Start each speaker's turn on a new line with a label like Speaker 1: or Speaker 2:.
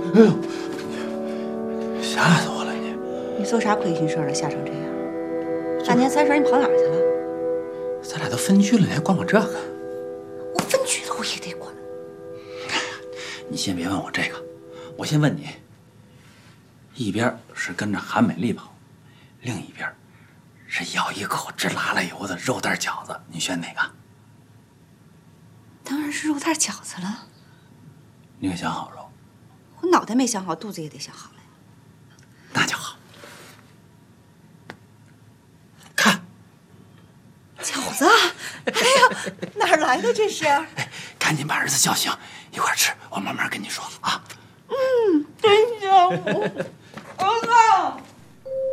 Speaker 1: 哎呦，吓死我了你！
Speaker 2: 你做啥亏心事了？吓成这样！大年三十你跑哪儿去了？
Speaker 1: 咱俩都分居了，你还管我这个？
Speaker 2: 我分居了我也得管。
Speaker 1: 你先别问我这个，我先问你。一边是跟着韩美丽跑，另一边是咬一口直拉拉油的肉蛋饺子，你选哪个？
Speaker 2: 当然是肉蛋饺子了。
Speaker 1: 你可想好了？
Speaker 2: 我脑袋没想好，肚子也得想好了呀。
Speaker 1: 那就好。看，
Speaker 2: 饺子，哎呀，哪儿来的这是？
Speaker 1: 哎，赶紧把儿子叫醒，一块儿吃。我慢慢跟你说啊。
Speaker 2: 真香。